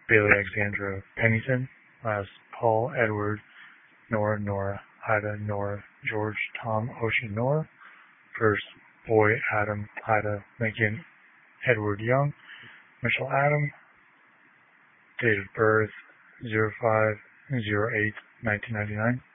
Bailey Alexandra Pennington. Last, Paul Edward Nora Ida Nora George Tom Ocean Nora. First, Boy Adam Ida Lincoln Edward Young Mitchell Adam. Date of birth 05/08/1999.